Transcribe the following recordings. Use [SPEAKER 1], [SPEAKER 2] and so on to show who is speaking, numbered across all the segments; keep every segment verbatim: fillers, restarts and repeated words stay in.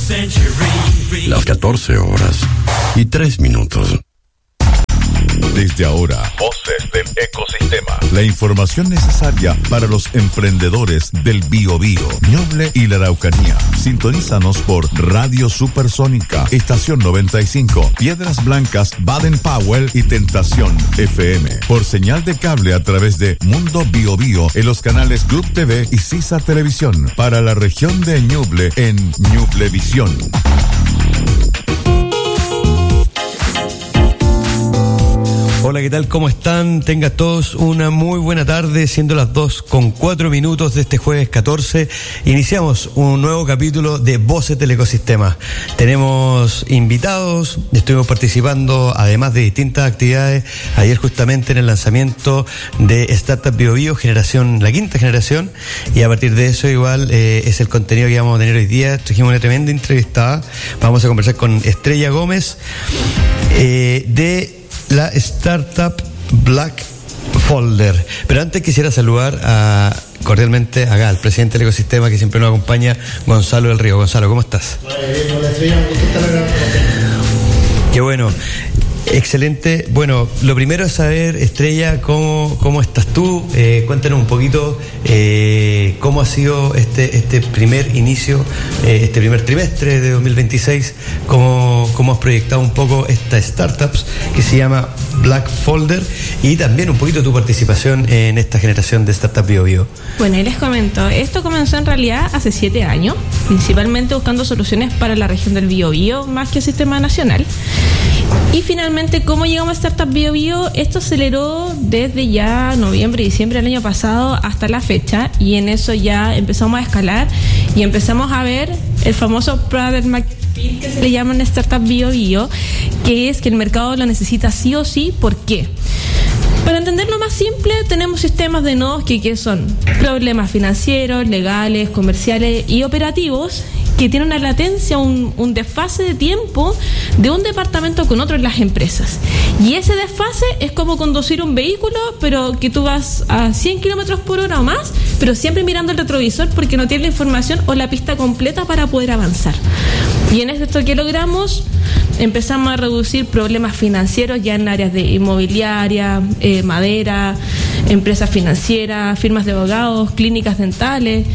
[SPEAKER 1] Las catorce horas y tres minutos.
[SPEAKER 2] Desde ahora, Voces del Ecosistema. La información necesaria para los emprendedores del Biobío, Ñuble y la Araucanía. Sintonízanos por Radio Supersónica, Estación noventa y cinco, Piedras Blancas, Baden Powell y Tentación F M. Por señal de cable a través de Mundo Biobío en los canales Club T V y Sisa Televisión. Para la región de Ñuble en Ñublevisión.
[SPEAKER 3] Hola, ¿qué tal? ¿Cómo están? Tengan todos una muy buena tarde, siendo las dos con cuatro minutos de este jueves catorce. Iniciamos un nuevo capítulo de Voces del Ecosistema. Tenemos invitados, estuvimos participando además de distintas actividades. Ayer justamente en el lanzamiento de Startup Biobío, generación, la quinta generación, y a partir de eso igual eh, es el contenido que vamos a tener hoy día. Trajimos una tremenda entrevistada. Vamos a conversar con Estrella Gómez eh, de la startup Black Folder. Pero antes quisiera saludar a, cordialmente acá al presidente del ecosistema que siempre nos acompaña, Gonzalo del Río. Gonzalo, ¿cómo estás?
[SPEAKER 4] Hola, Estrella, me gusta estar acá.
[SPEAKER 3] Qué bueno. Excelente. Bueno, lo primero es saber, Estrella, cómo, cómo estás tú. Eh, cuéntanos un poquito eh, cómo ha sido este, este primer inicio, eh, este primer trimestre de dos mil veintiséis, cómo, cómo has proyectado un poco esta startups que se llama Black Folder y también un poquito tu participación en esta generación de Startup Biobío.
[SPEAKER 5] Bueno, y les comento, esto comenzó en realidad hace siete años, principalmente buscando soluciones para la región del Biobío más que el sistema nacional. Y finalmente, ¿cómo llegamos a Startup Biobío? Esto aceleró desde ya noviembre y diciembre del año pasado hasta la fecha, y en eso ya empezamos a escalar y empezamos a ver el famoso Product Market Fit que se le llama en Startup Biobío, que es que el mercado lo necesita sí o sí. ¿Por qué? Para entenderlo más simple, tenemos sistemas de nodos que, que son problemas financieros, legales, comerciales y operativos, que tienen una latencia, un, un desfase de tiempo de un departamento con otro en las empresas. Y ese desfase es como conducir un vehículo, pero que tú vas a cien kilómetros por hora o más, pero siempre mirando el retrovisor porque no tienes la información o la pista completa para poder avanzar. Y en esto que logramos, empezamos a reducir problemas financieros ya en áreas de inmobiliaria, eh, madera, empresas financieras, firmas de abogados, clínicas dentales.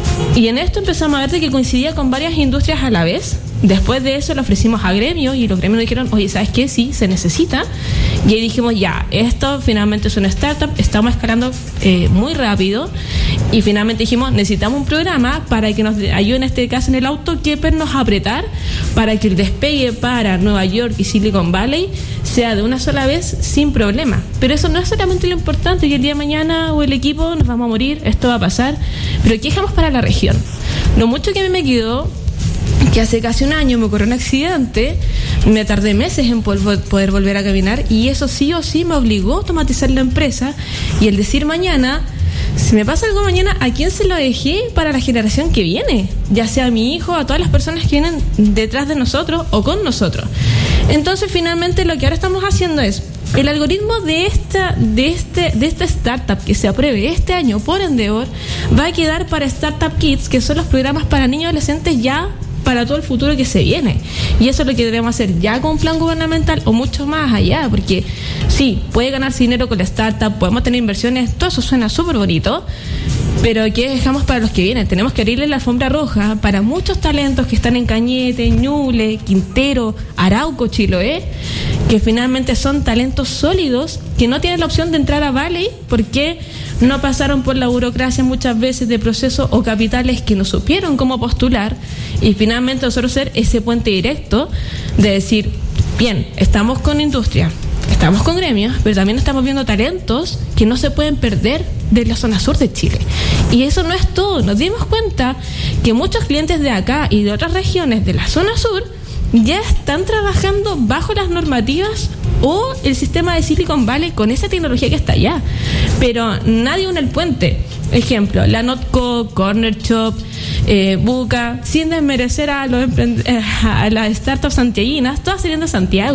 [SPEAKER 5] Y en esto empezamos a ver que coincidía con varias industrias a la vez. Después de eso lo ofrecimos a gremios y los gremios nos dijeron, oye, ¿sabes qué? Sí, se necesita. Y ahí dijimos, ya, esto finalmente es una startup, estamos escalando eh, muy rápido. Y finalmente dijimos, necesitamos un programa para que nos ayude, en este caso en el auto, que nos apretar para que el despegue para Nueva York y Silicon Valley sea de una sola vez sin problema. Pero eso no es solamente lo importante, que el día de mañana o el equipo nos vamos a morir, esto va a pasar. Pero ¿qué dejamos para la región? Lo mucho que a mí me quedó, que hace casi un año me ocurrió un accidente, me tardé meses en poder volver a caminar, y eso sí o sí me obligó a automatizar la empresa, y el decir mañana, si me pasa algo mañana, ¿a quién se lo dejé para la generación que viene? Ya sea a mi hijo, a todas las personas que vienen detrás de nosotros o con nosotros. Entonces finalmente lo que ahora estamos haciendo es, el algoritmo de esta, de este, de esta startup que se apruebe este año por Endeavor va a quedar para Startup Kids, que son los programas para niños y adolescentes ya para todo el futuro que se viene. Y eso es lo que debemos hacer ya con un plan gubernamental o mucho más allá, porque sí, puede ganarse dinero con la startup, podemos tener inversiones, todo eso suena súper bonito, pero ¿qué dejamos para los que vienen? Tenemos que abrirle la alfombra roja para muchos talentos que están en Cañete, Ñuble, Quintero, Arauco, Chiloé, que finalmente son talentos sólidos que no tienen la opción de entrar a Valley porque no pasaron por la burocracia muchas veces de procesos o capitales que no supieron cómo postular, y finalmente nosotros ser ese puente directo de decir, bien, estamos con industria, estamos con gremios, pero también estamos viendo talentos que no se pueden perder de la zona sur de Chile. Y eso no es todo, nos dimos cuenta que muchos clientes de acá y de otras regiones de la zona sur ya están trabajando bajo las normativas o el sistema de Silicon Valley con esa tecnología que está allá, pero nadie une el puente. Ejemplo, la Notco, Corner Shop, eh, Buca, sin desmerecer a, los emprend- a las startups santiaguinas, todas saliendo de Santiago,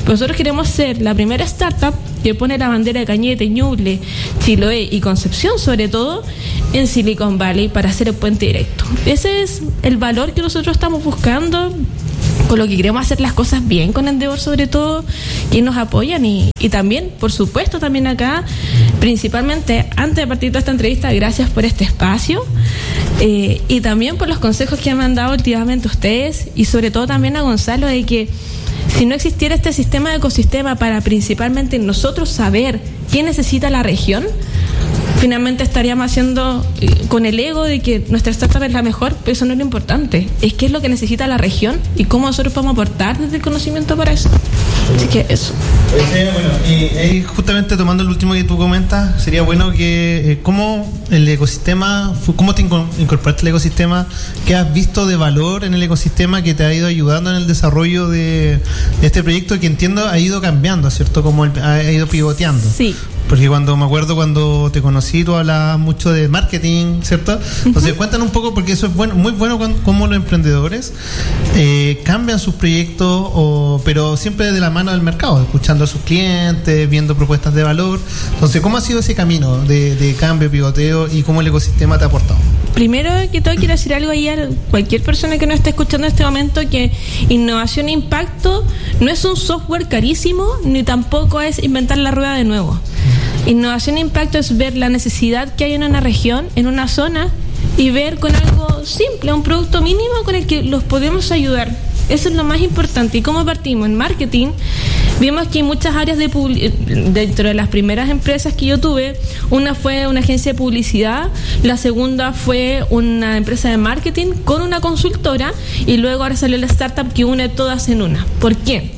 [SPEAKER 5] Nosotros queremos ser la primera startup que pone la bandera de Cañete, Ñuble, Chiloé y Concepción, sobre todo, en Silicon Valley para hacer el puente directo. Ese es el valor que nosotros estamos buscando, con lo que queremos hacer las cosas bien con Endeavor, sobre todo, que nos apoyan y, y también, por supuesto, también acá, principalmente, antes de partir toda esta entrevista, gracias por este espacio eh, y también por los consejos que me han dado últimamente ustedes y sobre todo también a Gonzalo, de que si no existiera este sistema de ecosistema para principalmente nosotros saber qué necesita la región, finalmente estaríamos haciendo eh, con el ego de que nuestra startup es la mejor, pero eso no es lo importante, es qué es lo que necesita la región y cómo nosotros podemos aportar desde el conocimiento para eso. Así que eso.
[SPEAKER 4] Oye, bueno, y, y justamente tomando el último que tú comentas, sería bueno que eh, cómo el ecosistema, cómo te incorporaste al ecosistema, qué has visto de valor en el ecosistema que te ha ido ayudando en el desarrollo de, de este proyecto, que entiendo ha ido cambiando, ¿cierto? Como el, ha ido pivoteando.
[SPEAKER 5] Sí.
[SPEAKER 4] Porque cuando me acuerdo cuando te conocí, tú hablabas mucho de marketing, ¿cierto? Entonces, uh-huh. Cuéntanos un poco, porque eso es bueno, muy bueno cuando, como los emprendedores eh, cambian sus proyectos, o, pero siempre de la mano del mercado, escuchando a sus clientes, viendo propuestas de valor. Entonces, ¿cómo ha sido ese camino de, de cambio, pivoteo, y cómo el ecosistema te ha aportado?
[SPEAKER 5] Primero que todo, quiero decir algo ahí a cualquier persona que nos esté escuchando en este momento, que innovación e impacto no es un software carísimo, ni tampoco es inventar la rueda de nuevo. Innovación e impacto es ver la necesidad que hay en una región, en una zona, y ver con algo simple, un producto mínimo con el que los podemos ayudar. Eso es lo más importante. ¿Y cómo partimos? En marketing vimos que hay muchas áreas de publi- dentro de las primeras empresas que yo tuve. Una fue una agencia de publicidad, la segunda fue una empresa de marketing con una consultora, y luego ahora salió la startup que une todas en una. ¿Por qué?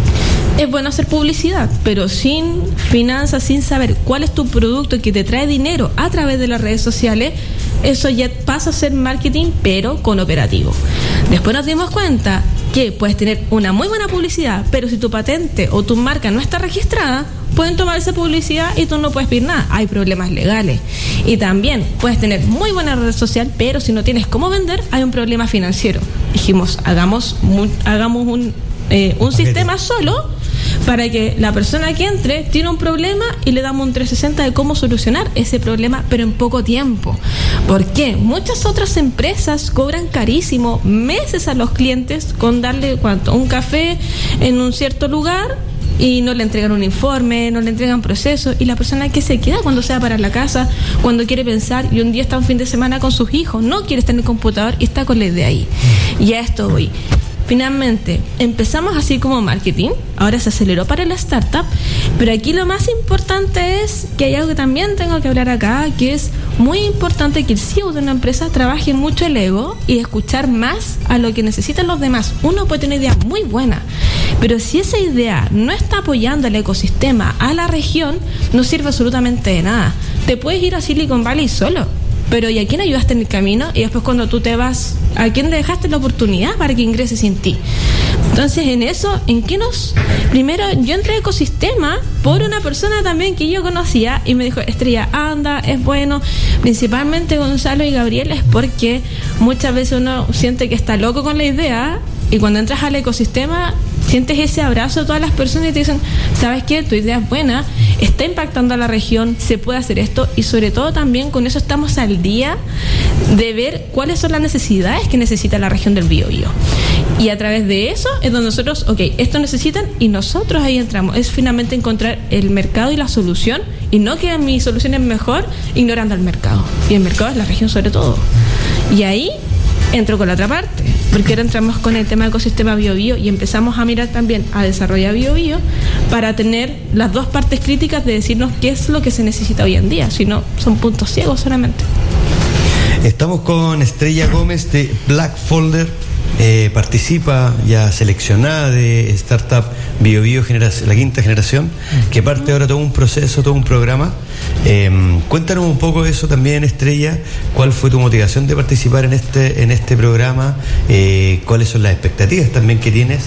[SPEAKER 5] Es bueno hacer publicidad, pero sin finanzas, sin saber cuál es tu producto que te trae dinero a través de las redes sociales, eso ya pasa a ser marketing, pero con operativo. Después nos dimos cuenta que puedes tener una muy buena publicidad, pero si tu patente o tu marca no está registrada, pueden tomar esa publicidad y tú no puedes pedir nada. Hay problemas legales. Y también puedes tener muy buena red social, pero si no tienes cómo vender, hay un problema financiero. Dijimos, hagamos, hagamos un, eh, un sistema solo para que la persona que entre tiene un problema y le damos un trescientos sesenta de cómo solucionar ese problema, pero en poco tiempo. ¿Por qué? Muchas otras empresas cobran carísimo, meses a los clientes con darle ¿cuánto? Un café en un cierto lugar, y no le entregan un informe, no le entregan procesos, y la persona que se queda cuando se va para la casa, cuando quiere pensar, y un día está un fin de semana con sus hijos, no quiere estar en el computador y está con la idea ahí. Y a esto voy. Finalmente, empezamos así como marketing, ahora se aceleró para la startup, pero aquí lo más importante es que hay algo que también tengo que hablar acá, que es muy importante que el C E O de una empresa trabaje mucho el ego y escuchar más a lo que necesitan los demás. Uno puede tener una idea muy buena, pero si esa idea no está apoyando al ecosistema, a la región, no sirve absolutamente de nada. Te puedes ir a Silicon Valley solo, pero ¿y a quién ayudaste en el camino? Y después cuando tú te vas, ¿a quién le dejaste la oportunidad para que ingrese sin ti? Entonces, en eso, ¿en qué nos...? Primero, yo entré a ecosistema por una persona también que yo conocía y me dijo, Estrella, anda, es bueno. Principalmente Gonzalo y Gabriel, es porque muchas veces uno siente que está loco con la idea, y cuando entras al ecosistema sientes ese abrazo de todas las personas y te dicen, ¿sabes qué? Tu idea es buena, está impactando a la región, se puede hacer esto, y sobre todo también con eso estamos al día de ver cuáles son las necesidades que necesita la región del Biobío. Y a través de eso es donde nosotros, ok, esto necesitan, y nosotros ahí entramos. Es finalmente encontrar el mercado y la solución, y no que mi solución es mejor ignorando al mercado. Y el mercado es la región sobre todo. Y ahí entro con la otra parte, porque ahora entramos con el tema del ecosistema Biobío y empezamos a mirar también a desarrollar Biobío para tener las dos partes críticas de decirnos qué es lo que se necesita hoy en día, si no son puntos ciegos solamente.
[SPEAKER 3] Estamos con Estrella Gómez de Black Folder, eh, participa ya seleccionada de Startup Biobío generación, la quinta generación, que parte ahora todo un proceso, todo un programa. Eh, cuéntanos un poco de eso también, Estrella. ¿Cuál fue tu motivación de participar en este en este programa? Eh, ¿Cuáles son las expectativas también que tienes?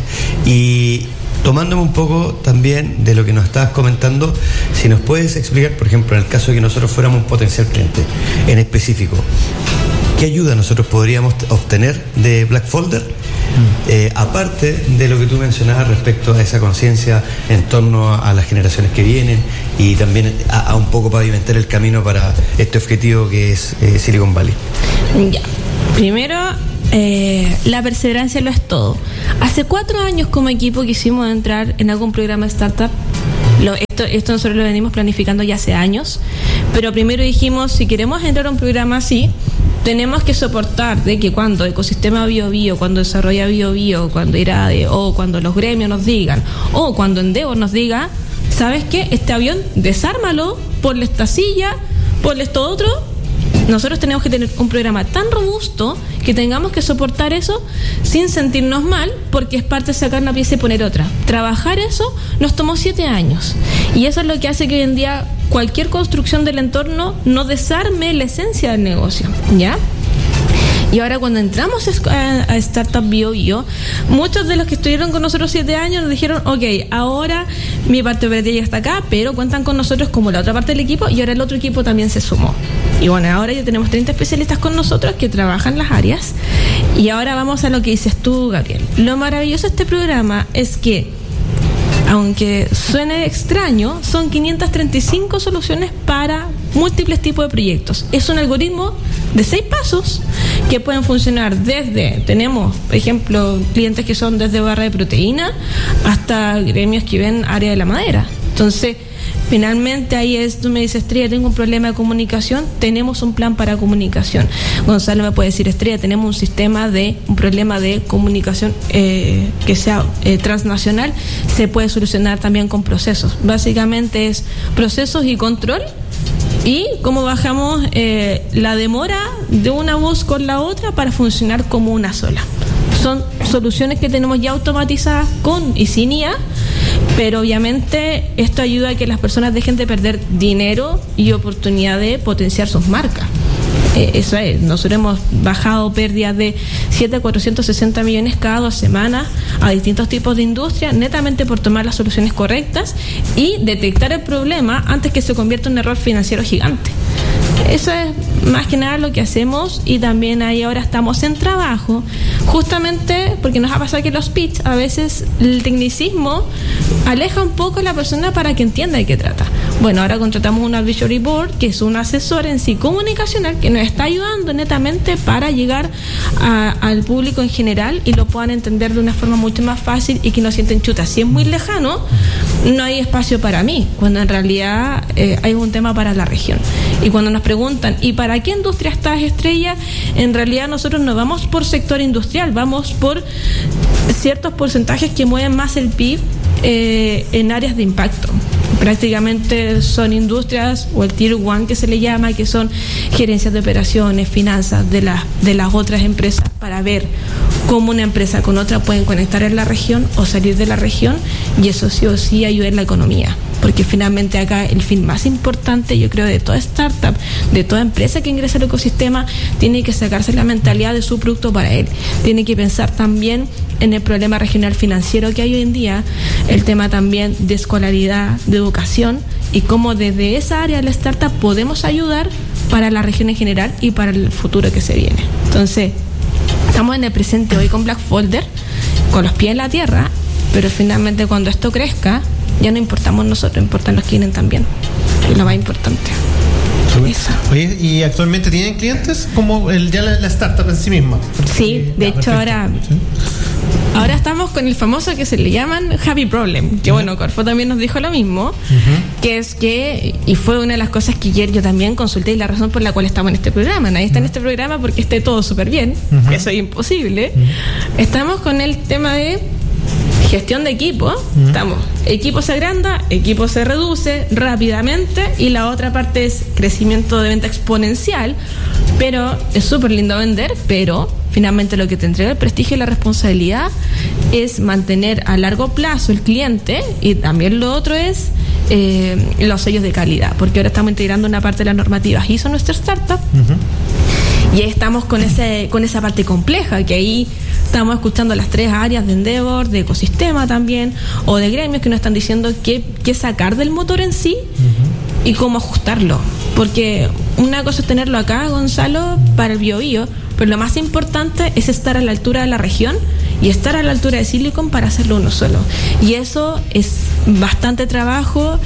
[SPEAKER 3] Y tomándome un poco también de lo que nos estabas comentando, si nos puedes explicar, por ejemplo, en el caso de que nosotros fuéramos un potencial cliente en específico, ¿qué ayuda nosotros podríamos obtener de Black Folder Eh, aparte de lo que tú mencionabas respecto a esa conciencia en torno a, a las generaciones que vienen y también a, a un poco pavimentar el camino para este objetivo que es eh, Silicon Valley.
[SPEAKER 5] Ya, primero, eh, la perseverancia lo es todo. Hace cuatro años como equipo quisimos entrar en algún programa de startup. Lo, esto, esto nosotros lo venimos planificando ya hace años, pero primero dijimos, si queremos entrar a un programa así, tenemos que soportar de que cuando Ecosistema Bio Bio, cuando desarrolla Bio Bio, cuando IRADE, o cuando los gremios nos digan, o cuando Endeavor nos diga, ¿sabes qué? Este avión, desármalo, ponle esta silla, ponle esto otro. Nosotros tenemos que tener un programa tan robusto que tengamos que soportar eso sin sentirnos mal, porque es parte de sacar una pieza y poner otra. Trabajar eso nos tomó siete años. Y eso es lo que hace que hoy en día cualquier construcción del entorno no desarme la esencia del negocio, ¿ya? Y ahora cuando entramos a, a Startup Bio Bio, muchos de los que estuvieron con nosotros siete años nos dijeron, ok, ahora mi parte operativa ya está acá, pero cuentan con nosotros como la otra parte del equipo, y ahora el otro equipo también se sumó. Y bueno, ahora ya tenemos treinta especialistas con nosotros que trabajan las áreas. Y ahora vamos a lo que dices tú, Gabriel. Lo maravilloso de este programa es que, aunque suene extraño, son quinientas treinta y cinco soluciones para múltiples tipos de proyectos. Es un algoritmo de seis pasos que pueden funcionar desde, tenemos, por ejemplo, clientes que son desde barra de proteína hasta gremios que ven área de la madera. Entonces, finalmente ahí es, tú me dices, Estrella, tengo un problema de comunicación, tenemos un plan para comunicación. Gonzalo me puede decir, Estrella, tenemos un sistema de, un problema de comunicación eh, que sea eh, transnacional, se puede solucionar también con procesos. Básicamente es procesos y control, y cómo bajamos eh, la demora de una voz con la otra para funcionar como una sola. Son soluciones que tenemos ya automatizadas con y sin I A, pero obviamente esto ayuda a que las personas dejen de perder dinero y oportunidad de potenciar sus marcas. Eh, eso es, nosotros hemos bajado pérdidas de siete a cuatrocientos sesenta millones cada dos semanas a distintos tipos de industria, netamente por tomar las soluciones correctas y detectar el problema antes que se convierta en un error financiero gigante. Eso es más que nada lo que hacemos, y también ahí ahora estamos en trabajo, justamente porque nos ha pasado que los pitch, a veces el tecnicismo aleja un poco a la persona para que entienda de qué trata. Bueno, ahora contratamos un advisory board, que es un asesor en sí comunicacional, que nos está ayudando netamente para llegar a, al público en general y lo puedan entender de una forma mucho más fácil y que no sienten chuta. Si es muy lejano, no hay espacio para mí, cuando en realidad eh, hay un tema para la región. Y cuando nos preguntan, ¿y para qué industria estás, Estrella? En realidad nosotros no vamos por sector industrial, vamos por ciertos porcentajes que mueven más el P I B eh, en áreas de impacto. Prácticamente son industrias, o el Tier One que se le llama, que son gerencias de operaciones, finanzas de, la, de las otras empresas, para ver cómo una empresa con otra pueden conectar en la región o salir de la región, y eso sí o sí ayuda en la economía. Porque finalmente acá el fin más importante, yo creo, de toda startup, de toda empresa que ingresa al ecosistema, tiene que sacarse la mentalidad de su producto para él. Tiene que pensar también en el problema regional financiero que hay hoy en día, el tema también de escolaridad, de educación, y cómo desde esa área de la startup podemos ayudar para la región en general y para el futuro que se viene. Entonces, estamos en el presente hoy con Black Folder, con los pies en la tierra, pero finalmente cuando esto crezca, ya no importamos nosotros, importan los que vienen también. Es lo más importante. Eso.
[SPEAKER 4] Oye, ¿y actualmente tienen clientes como el, ya la, la startup en sí misma? Porque,
[SPEAKER 5] sí, de
[SPEAKER 4] ya,
[SPEAKER 5] hecho
[SPEAKER 4] perfecto.
[SPEAKER 5] ahora
[SPEAKER 4] ¿Sí?
[SPEAKER 5] ahora estamos con el famoso que se le llaman Happy Problem, que bueno, Corfo también nos dijo lo mismo, uh-huh. que es que, y fue una de las cosas que ayer yo también consulté, y la razón por la cual estamos en este programa, nadie está uh-huh. en este programa porque esté todo súper bien, uh-huh. eso es imposible, uh-huh. estamos con el tema de gestión de equipo, uh-huh. estamos, equipo se agranda, equipo se reduce rápidamente, y la otra parte es crecimiento de venta exponencial, pero es súper lindo vender, pero finalmente lo que te entrega el prestigio y la responsabilidad es mantener a largo plazo el cliente, y también lo otro es eh, los sellos de calidad, porque ahora estamos integrando una parte de las normativas I S O en nuestra startup, uh-huh. y ahí estamos con ese con esa parte compleja, que ahí estamos escuchando las tres áreas de Endeavor, de ecosistema también, o de gremios que nos están diciendo qué, qué sacar del motor en sí uh-huh. y cómo ajustarlo. Porque una cosa es tenerlo acá, Gonzalo, para el Bio Bio, pero lo más importante es estar a la altura de la región y estar a la altura de Silicon para hacerlo uno solo. Y eso es bastante trabajo,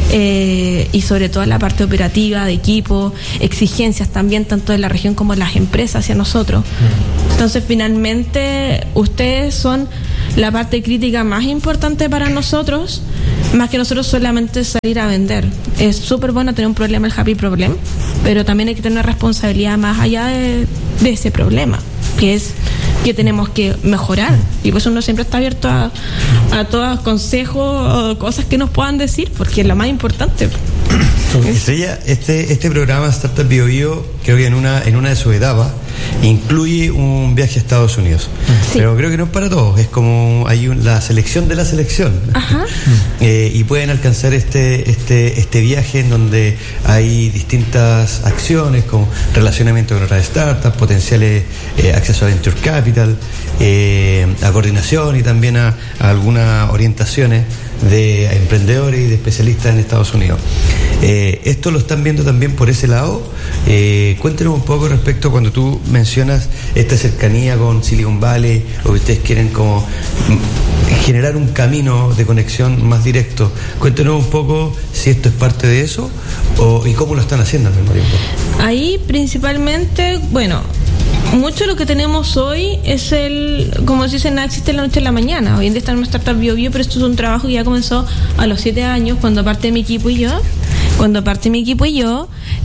[SPEAKER 5] eh, y sobre todo la parte operativa, de equipo, exigencias también tanto de la región como de las empresas hacia nosotros. Entonces, finalmente, ustedes son la parte crítica más importante para nosotros, más que nosotros solamente salir a vender. Es súper bueno tener un problema, el happy problem, pero también hay que tener una responsabilidad más allá de, de ese problema, que es que tenemos que mejorar, y por eso uno siempre está abierto a, a todos consejos o cosas que nos puedan decir, porque es lo más importante.
[SPEAKER 3] Estrella, este, este programa Startup Bio Bio, creo que en una, en una de sus etapas incluye un viaje a Estados Unidos. Sí. Pero creo que no es para todos, es como hay un, la selección de la selección.
[SPEAKER 5] Ajá.
[SPEAKER 3] Eh, y pueden alcanzar este, este, este viaje en donde hay distintas acciones como relacionamiento con otras startups, potenciales eh, acceso a venture capital, eh, a coordinación y también a, a algunas orientaciones de emprendedores y de especialistas en Estados Unidos. Eh, esto lo están viendo también por ese lado. Eh, cuéntenos un poco respecto a cuando tú mencionas esta cercanía con Silicon Valley, o que ustedes quieren como generar un camino de conexión más directo. Cuéntenos un poco si esto es parte de eso o, y cómo lo están haciendo al mismo tiempo.
[SPEAKER 5] Ahí principalmente, bueno, mucho de lo que tenemos hoy es el, como se dice, nada existe de la noche a la mañana. Hoy en día está en una startup Bio Bio, pero esto es un trabajo que ya comenzó a los siete años, cuando parte mi equipo y yo. Cuando parte mi equipo y yo,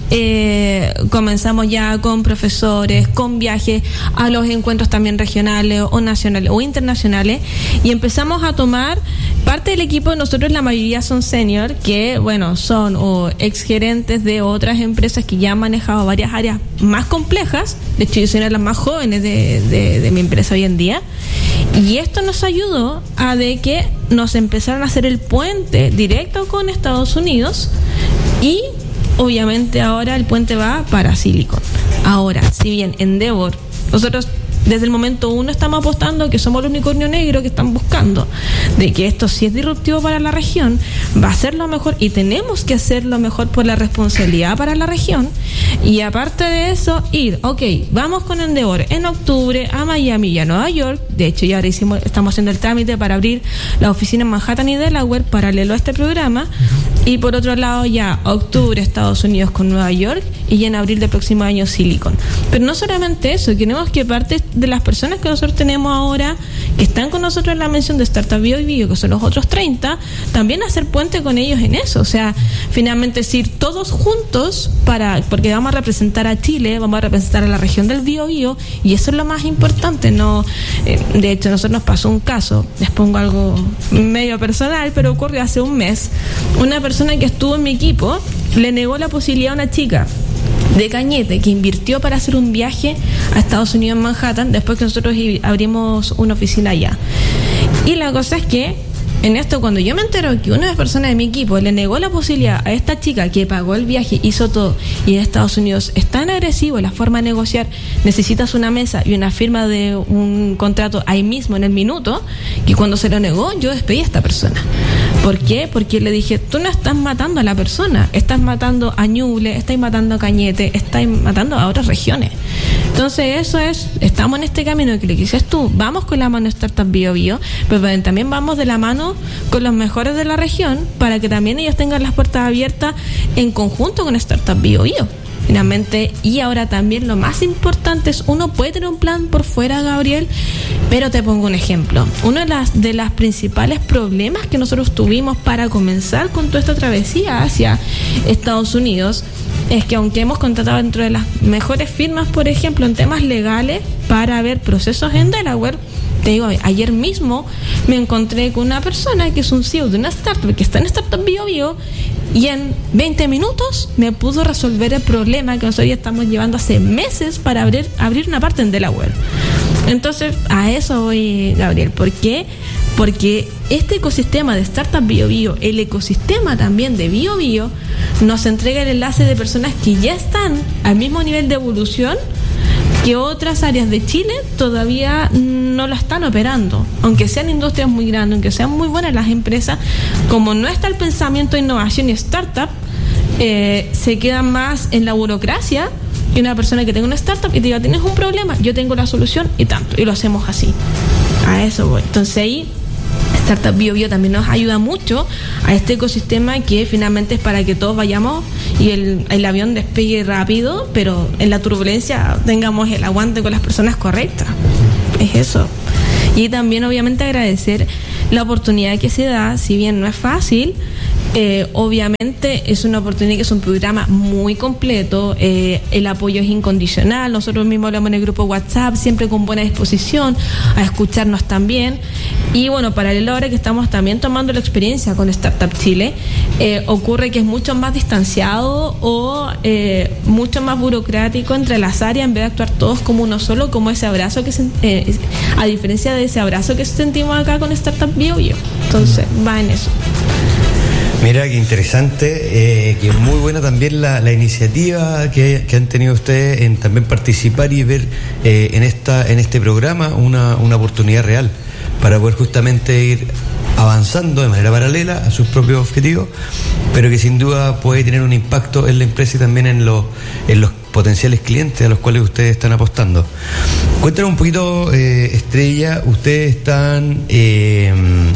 [SPEAKER 5] eh, comenzamos ya con profesores, con viajes a los encuentros también regionales o nacionales o internacionales, y empezamos a tomar parte del equipo de nosotros. La mayoría son senior, que bueno, son o exgerentes de otras empresas que ya han manejado varias áreas más complejas. De hecho, yo soy una de las más jóvenes de, de, de mi empresa hoy en día, y esto nos ayudó a de que nos empezaron a hacer el puente directo con Estados Unidos, y obviamente ahora el puente va para Silicon. Ahora, si bien Endeavor, nosotros desde el momento uno estamos apostando que somos el unicornio negro que están buscando, de que esto sí es disruptivo para la región, va a ser lo mejor, y tenemos que hacerlo mejor por la responsabilidad para la región. Y aparte de eso, ir, ok, vamos con Endeavor en octubre a Miami y a Nueva York. De hecho, ya ahora hicimos, estamos haciendo el trámite para abrir la oficina en Manhattan y Delaware paralelo a este programa. Y por otro lado, ya octubre Estados Unidos con Nueva York, y en abril del próximo año Silicon. Pero no solamente eso, queremos que parte de las personas que nosotros tenemos ahora, que están con nosotros en la mención de Startup Bio Bio, que son los otros treinta, también hacer puente con ellos en eso. O sea, finalmente decir todos juntos, para porque vamos a representar a Chile, vamos a representar a la región del Bio Bio, y eso es lo más importante. No, eh, de hecho, a nosotros nos pasó un caso, les pongo algo medio personal, pero ocurrió hace un mes. Una persona que estuvo en mi equipo le negó la posibilidad a una chica de Cañete que invirtió para hacer un viaje a Estados Unidos en Manhattan, después que nosotros abrimos una oficina allá. Y la cosa es que en esto, cuando yo me entero que una de las personas de mi equipo le negó la posibilidad a esta chica que pagó el viaje, hizo todo, y en Estados Unidos es tan agresivo la forma de negociar, necesitas una mesa y una firma de un contrato ahí mismo en el minuto, que cuando se lo negó yo despedí a esta persona. ¿Por qué? Porque le dije, tú no estás matando a la persona, estás matando a Ñuble, estás matando a Cañete, estás matando a otras regiones. Entonces eso es, estamos en este camino que le dices tú, vamos con la mano Startup Bio Bio, pero también vamos de la mano con los mejores de la región, para que también ellos tengan las puertas abiertas en conjunto con Startup Bio Bio. Finalmente, y ahora también lo más importante es, uno puede tener un plan por fuera, Gabriel, pero te pongo un ejemplo. Uno de las de las principales problemas que nosotros tuvimos para comenzar con toda esta travesía hacia Estados Unidos es que, aunque hemos contratado dentro de las mejores firmas, por ejemplo, en temas legales para ver procesos en Delaware, te digo, ayer mismo me encontré con una persona que es un C E O de una startup que está en Startup Bio Bio, y en veinte minutos me pudo resolver el problema que nosotros ya estamos llevando hace meses para abrir, abrir una parte en Delaware. Entonces, a eso voy, Gabriel. ¿Por qué? Porque este ecosistema de Startup Bio Bio, el ecosistema también de Bio Bio, nos entrega el enlace de personas que ya están al mismo nivel de evolución que otras áreas de Chile todavía no lo están operando. Aunque sean industrias muy grandes, aunque sean muy buenas las empresas, como no está el pensamiento de innovación y startup, eh, se quedan más en la burocracia. Y una persona que tenga una startup y te diga, tienes un problema, yo tengo la solución y tanto, y lo hacemos así. A eso voy. Entonces ahí Startup Bio Bio también nos ayuda mucho a este ecosistema que finalmente es para que todos vayamos y el, el avión despegue rápido, pero en la turbulencia tengamos el aguante con las personas correctas. Es eso. Y también obviamente agradecer la oportunidad que se da, si bien no es fácil, eh, obviamente es una oportunidad que es un programa muy completo, eh, el apoyo es incondicional, nosotros mismos hablamos en el grupo WhatsApp, siempre con buena disposición a escucharnos también. Y bueno, paralelo ahora que estamos también tomando la experiencia con Startup Chile, eh, ocurre que es mucho más distanciado o eh, mucho más burocrático entre las áreas, en vez de actuar todos como uno solo, como ese abrazo que se, eh, a diferencia de ese abrazo que sentimos acá con Startup Bio Bio. Entonces, va en eso.
[SPEAKER 3] Mira, qué interesante, eh, que muy buena también la, la iniciativa que, que han tenido ustedes en también participar y ver eh, en esta en este programa una, una oportunidad real para poder justamente ir avanzando de manera paralela a sus propios objetivos, pero que sin duda puede tener un impacto en la empresa y también en los, en los potenciales clientes a los cuales ustedes están apostando. Cuéntanos un poquito, eh, Estrella, ustedes están eh,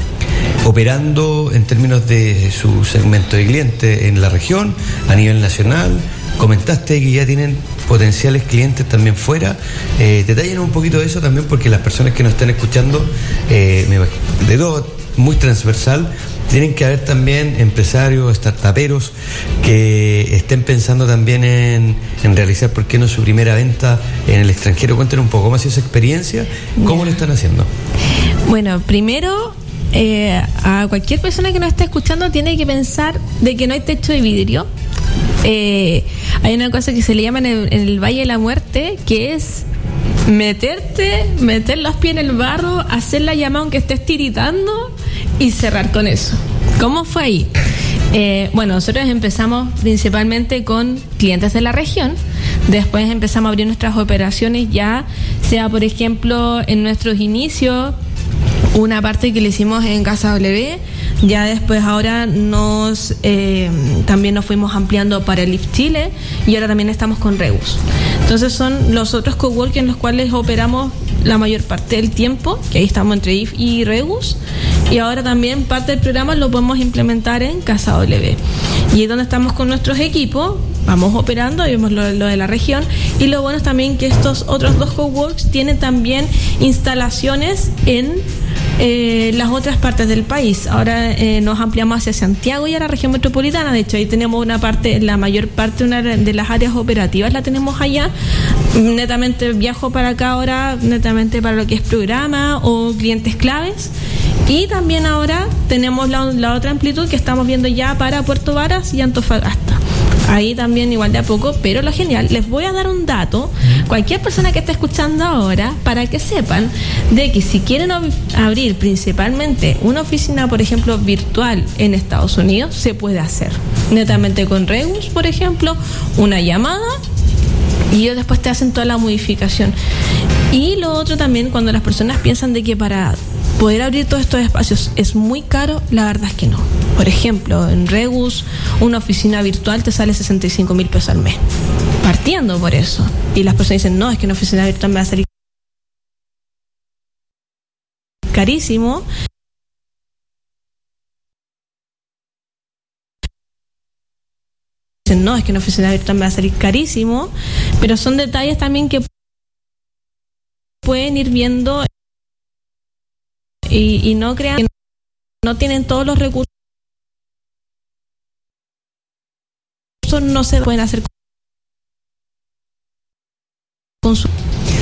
[SPEAKER 3] operando en términos de su segmento de clientes en la región, a nivel nacional. Comentaste que ya tienen potenciales clientes también fuera. Eh, detallen un poquito de eso también, porque las personas que nos están escuchando, eh, me imagino, de todo, muy transversal, tienen que haber también empresarios, startuperos que estén pensando también en, en realizar, ¿por qué no?, su primera venta en el extranjero. Cuéntenos un poco más de esa experiencia, ¿cómo lo están haciendo?
[SPEAKER 5] Bueno, primero, eh, a cualquier persona que nos esté escuchando tiene que pensar de que no hay techo de vidrio. Eh, hay una cosa que se le llama en el, en el Valle de la Muerte, que es meterte, meter los pies en el barro, hacer la llamada aunque estés tiritando y cerrar con eso. ¿Cómo fue ahí? Eh, bueno, nosotros empezamos principalmente con clientes de la región. Después empezamos a abrir nuestras operaciones, ya sea, por ejemplo, en nuestros inicios, una parte que le hicimos en Casa W, ya después ahora nos eh, también nos fuimos ampliando para el I F Chile y ahora también estamos con Regus. Entonces son los otros coworking en los cuales operamos la mayor parte del tiempo, que ahí estamos entre I F y Regus, y ahora también parte del programa lo podemos implementar en Casa W. Y es donde estamos con nuestros equipos, vamos operando, y vemos lo, lo de la región, y lo bueno es también que estos otros dos coworks tienen también instalaciones en Eh, las otras partes del país. Ahora eh, nos ampliamos hacia Santiago y a la región metropolitana. De hecho, ahí tenemos una parte, la mayor parte una de las áreas operativas la tenemos allá. Netamente viajo para acá ahora, netamente para lo que es programa o clientes claves. Y también ahora tenemos la, la otra amplitud que estamos viendo ya para Puerto Varas y Antofagasta. Ahí también igual de a poco, pero lo genial, les voy a dar un dato, cualquier persona que esté escuchando ahora, para que sepan de que si quieren ob- abrir principalmente una oficina, por ejemplo, virtual en Estados Unidos, se puede hacer. Netamente con Regus, por ejemplo, una llamada y ellos después te hacen toda la modificación. Y lo otro también, cuando las personas piensan de que para poder abrir todos estos espacios es muy caro, la verdad es que no. Por ejemplo, en Regus, una oficina virtual te sale sesenta y cinco mil pesos al mes, partiendo por eso. Y las personas dicen, no, es que una oficina virtual me va a salir carísimo. Dicen, no, es que una oficina virtual me va a salir carísimo, pero son detalles también que pueden ir viendo y, y no crean que no tienen todos los recursos, no se pueden hacer con su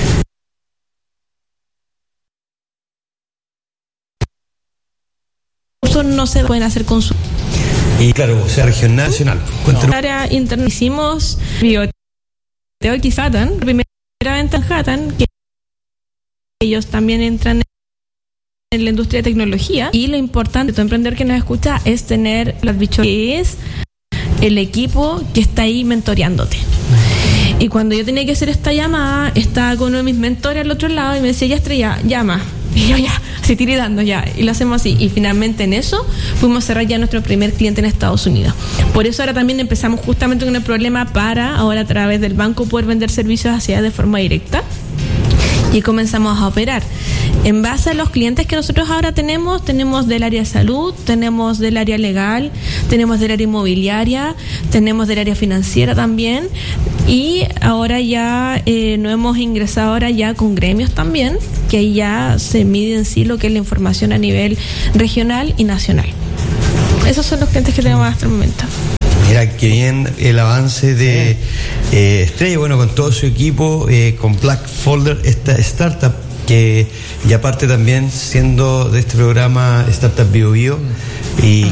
[SPEAKER 5] no se pueden hacer con su
[SPEAKER 3] y claro, o sea, región nacional.
[SPEAKER 5] Cuéntanos. Área interna hicimos Bioteo y Satan, primera venta en Hattan, que ellos también entran en la industria de tecnología, y lo importante de todo emprendedor que nos escucha es tener las bichos, que es el equipo que está ahí mentoreándote. Y cuando yo tenía que hacer esta llamada, estaba con uno de mis mentores al otro lado y me decía, ya Estrella, llama. Y yo ya, así tiritando ya, y lo hacemos así. Y finalmente en eso fuimos a cerrar ya nuestro primer cliente en Estados Unidos. Por eso ahora también empezamos justamente con el problema para ahora a través del banco poder vender servicios hacia de forma directa. Y comenzamos a operar. En base a los clientes que nosotros ahora tenemos, tenemos del área de salud, tenemos del área legal, tenemos del área inmobiliaria, tenemos del área financiera también, y ahora ya eh, nos hemos ingresado ahora ya con gremios también, que ahí ya se mide en sí lo que es la información a nivel regional y nacional. Esos son los clientes que tenemos hasta el momento.
[SPEAKER 3] Mira, qué bien el avance de eh, Estrella, bueno, con todo su equipo, eh, con Black Folder, esta startup, que ya parte también siendo de este programa Startup Bio Bio, y